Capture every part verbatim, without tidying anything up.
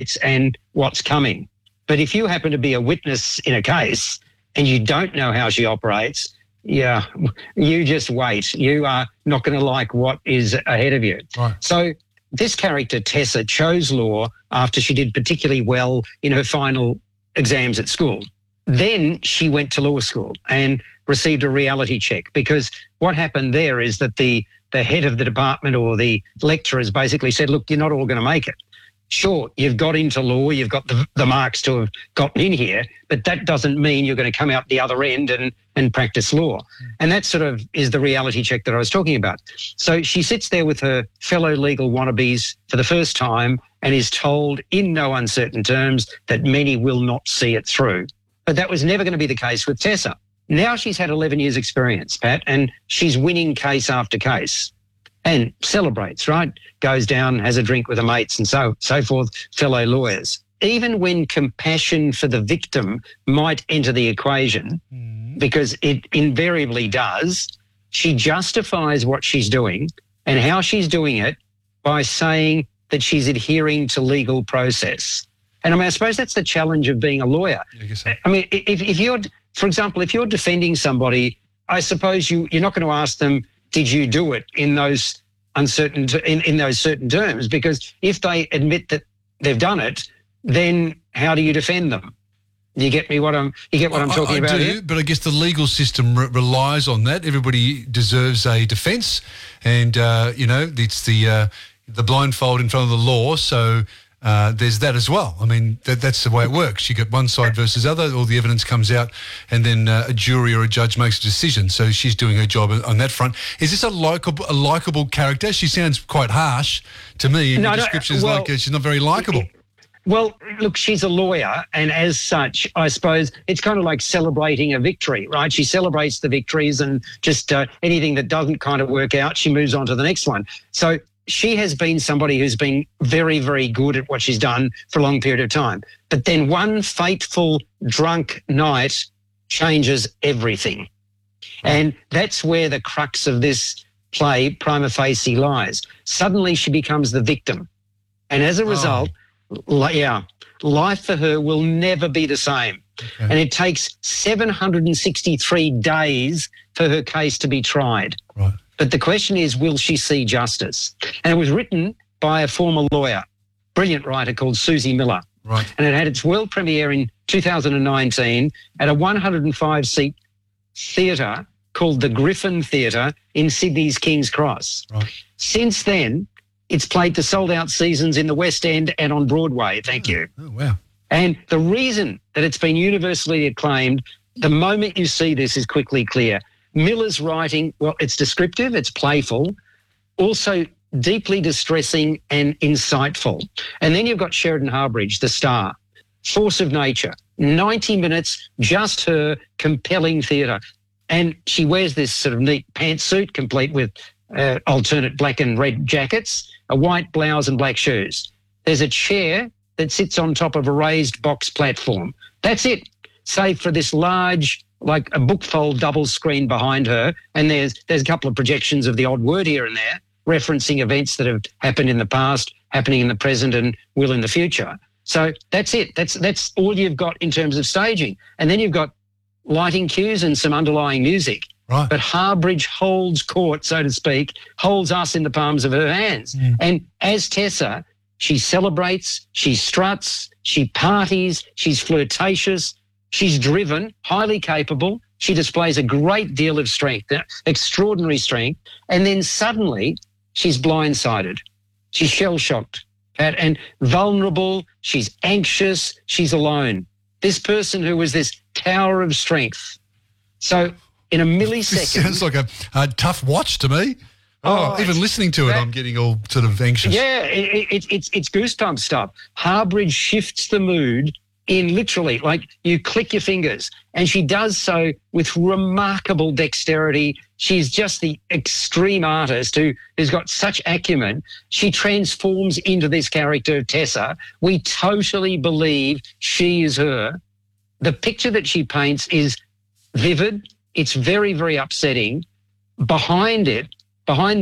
operates and what's coming. But if you happen to be a witness in a case and you don't know how she operates, yeah, you just wait. You are not going to like what is ahead of you. Right. So this character, Tessa, chose law after she did particularly well in her final exams at school. Then she went to law school and received a reality check, because what happened there is that the, the head of the department or the lecturers basically said, look, you're not all going to make it. Sure, you've got into law, you've got the, the marks to have gotten in here, but that doesn't mean you're going to come out the other end and, and practice law. Mm. And that sort of is the reality check that I was talking about. So she sits there with her fellow legal wannabes for the first time and is told in no uncertain terms that many will not see it through. But that was never going to be the case with Tessa. Now she's had eleven years experience, Pat, and she's winning case after case. And celebrates, right? Goes down, has a drink with her mates and so so forth, fellow lawyers. Even when compassion for the victim might enter the equation, mm. because it invariably does, she justifies what she's doing and how she's doing it by saying that she's adhering to legal process. And I mean, I suppose that's the challenge of being a lawyer. I, guess so. I mean, if, if you're, for example, if you're defending somebody, I suppose you, you're not going to ask them, did you do it in those uncertain in, in those certain terms? Because if they admit that they've done it, then how do you defend them? You get me? What I'm you get what I'm talking I, I about do, here? But I guess the legal system re- relies on that. Everybody deserves a defence, and uh, you know it's the uh, the blindfold in front of the law. So. Uh, there's that as well. I mean, that, that's the way it works. You get one side versus other, all the evidence comes out, and then uh, a jury or a judge makes a decision. So she's doing her job on that front. Is this a likeable, a likeable character? She sounds quite harsh to me. In no, the no, description is well, like uh, she's not very likeable. Well, look, she's a lawyer, and as such, I suppose it's kind of like celebrating a victory, right? She celebrates the victories, and just uh, anything that doesn't kind of work out, she moves on to the next one. So she has been somebody who's been very, very good at what she's done for a long period of time. But then one fateful drunk night changes everything. And that's where the crux of this play prima facie lies. Suddenly she becomes the victim. And as a result, oh. li- yeah, life for her will never be the same. Okay. And it takes seven hundred sixty-three days for her case to be tried. Right. But the question is, will she see justice? And it was written by a former lawyer, brilliant writer called Susie Miller. Right. And it had its world premiere in two thousand nineteen at a one hundred five seat theatre called the Griffin Theatre in Sydney's King's Cross. Right. Since then, it's played to sold-out seasons in the West End and on Broadway. Thank oh, you. Oh, wow. And the reason that it's been universally acclaimed, the moment you see this is quickly clear. Miller's writing, well, it's descriptive, it's playful, also deeply distressing and insightful. And then you've got Sheridan Harbridge, the star, force of nature, ninety minutes, just her compelling theatre. And she wears this sort of neat pantsuit complete with uh, alternate black and red jackets, a white blouse and black shoes. There's a chair that sits on top of a raised box platform. That's it, save for this large, like a bookfold double screen behind her, and there's there's a couple of projections of the odd word here and there, referencing events that have happened in the past, happening in the present, and will in the future. So that's it. That's that's all you've got in terms of staging. And then you've got lighting cues and some underlying music. Right. But Harbridge holds court, so to speak, holds us in the palms of her hands. Mm. And as Tessa, she celebrates, she struts, she parties, she's flirtatious, she's driven, highly capable. She displays a great deal of strength, extraordinary strength. And then suddenly she's blindsided. She's shell-shocked and vulnerable. She's anxious. She's alone. This person who was this tower of strength. So in a millisecond... This sounds like a, a tough watch to me. Oh, oh even listening to it, that, I'm getting all sort of anxious. Yeah, it, it, it's it's goosebump stuff. Harbridge shifts the mood in literally, like you click your fingers, and she does so with remarkable dexterity. She's just the extreme artist who has got such acumen. She transforms into this character of Tessa. We totally believe she is her. The picture that she paints is vivid. It's very, very upsetting. Behind it, behind this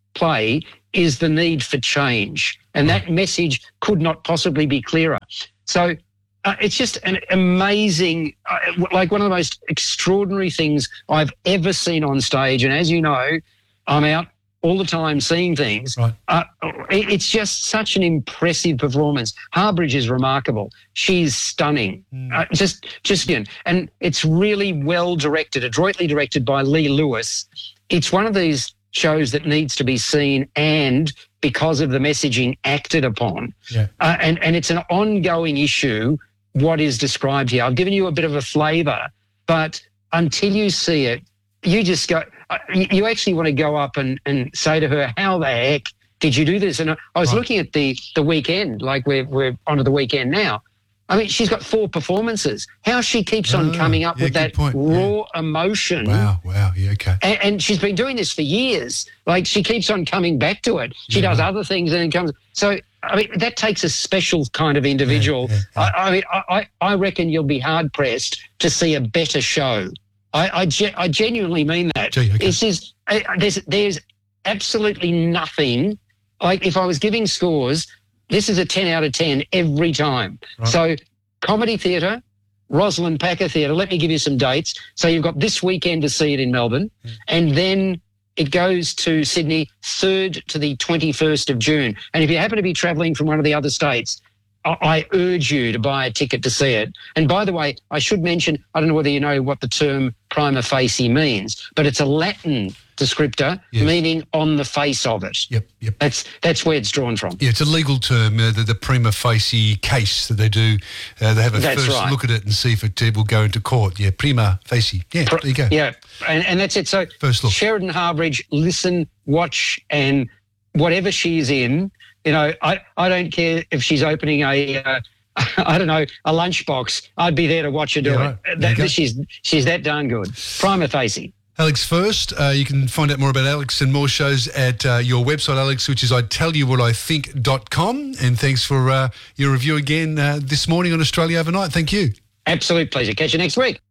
play is the need for change. And that message could not possibly be clearer. So uh, it's just an amazing, uh, like one of the most extraordinary things I've ever seen on stage. And as you know, I'm out all the time seeing things. Right. Uh, it, it's just such an impressive performance. Harbridge is remarkable. She's stunning. Mm. Uh, just, just, you know, and it's really well directed, adroitly directed by Lee Lewis. It's one of these shows that needs to be seen and, because of the messaging, acted upon. Yeah. Uh, and, and it's an ongoing issue, what is described here. I've given you a bit of a flavour, but until you see it, you just go, uh, you actually want to go up and, and say to her, how the heck did you do this? And I, I was right. looking at the, the weekend, like we're, we're onto the weekend now. I mean, she's got four performances. How she keeps on oh, coming up yeah, with that point. raw yeah. emotion. Wow, wow, yeah, okay. And, and she's been doing this for years. Like, she keeps on coming back to it. She yeah. does other things and then comes. So, I mean, that takes a special kind of individual. Yeah, yeah, yeah. I, I mean, I, I reckon you'll be hard-pressed to see a better show. I, I, ge- I genuinely mean that. Gee, okay. This is, uh, there's, there's absolutely nothing. Like, if I was giving scores, this is a ten out of ten every time. Right. So, Comedy Theatre, Rosalind Packer Theatre, let me give you some dates. So you've got this weekend to see it in Melbourne, mm. and then it goes to Sydney third to the twenty-first of June. And if you happen to be travelling from one of the other states, I, I urge you to buy a ticket to see it. And by the way, I should mention, I don't know whether you know what the term prima facie means, but it's a Latin descriptor, yes. meaning on the face of it. Yep, yep. That's that's where it's drawn from. Yeah, it's a legal term, uh, the, the prima facie case that they do. Uh, they have a that's first right. look at it and see if it uh, will go into court. Yeah, prima facie. Yeah, Pr- there you go. Yeah, and, and that's it. So first look. Sheridan Harbridge, listen, watch, and whatever she's in, you know, I, I don't care if she's opening a, uh, I don't know, a lunchbox. I'd be there to watch her do yeah, it. right. That, she's she's that darn good. Prima facie. Alex First, uh, you can find out more about Alex and more shows at uh, your website, Alex, which is I tell you what I think dot com. And thanks for uh, your review again uh, this morning on Australia Overnight. Thank you. Absolute pleasure. Catch you next week.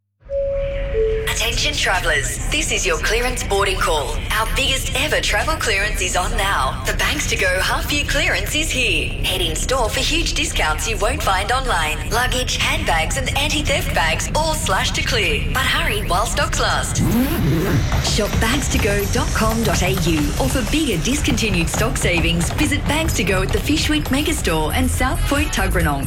Attention travellers, this is your clearance boarding call. Our biggest ever travel clearance is on now. The Banks to Go half year clearance is here. Head in store for huge discounts you won't find online. Luggage, handbags and anti-theft bags all slashed to clear. But hurry while stocks last. Shop bags to go dot com dot a u or for bigger discontinued stock savings, visit Bags to Go at the Fish Week Megastore and South Point Tuggeranong.